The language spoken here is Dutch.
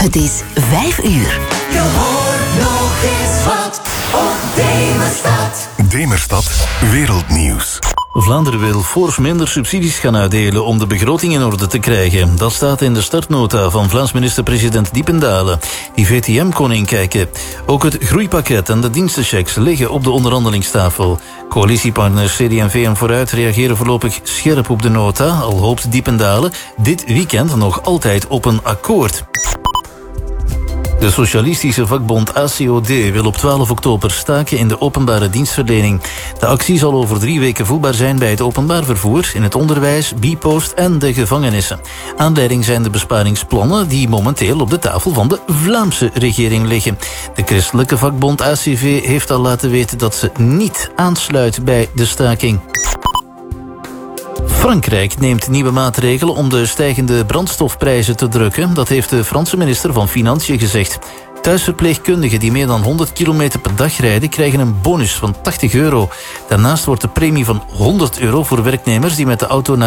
Het is 5 uur. Je hoort nog eens wat op Demerstad. Demerstad Wereldnieuws. Vlaanderen wil fors minder subsidies gaan uitdelen om de begroting in orde te krijgen. Dat staat in de startnota van Vlaams minister-president Diependaele. Die VTM kon inkijken. Ook het groeipakket en de dienstenchecks liggen op de onderhandelingstafel. Coalitiepartners CD&V en Vooruit reageren voorlopig scherp op de nota, al hoopt Diependaele dit weekend nog altijd op een akkoord. De socialistische vakbond ACOD wil op 12 oktober staken in de openbare dienstverlening. De actie zal over 3 weken voelbaar zijn bij het openbaar vervoer, in het onderwijs, Bpost en de gevangenissen. Aanleiding zijn de besparingsplannen die momenteel op de tafel van de Vlaamse regering liggen. De christelijke vakbond ACV heeft al laten weten dat ze niet aansluit bij de staking. Frankrijk neemt nieuwe maatregelen om de stijgende brandstofprijzen te drukken. Dat heeft de Franse minister van Financiën gezegd. Thuisverpleegkundigen die meer dan 100 kilometer per dag rijden krijgen een bonus van €80. Daarnaast wordt de premie van €100 voor werknemers die met de auto naar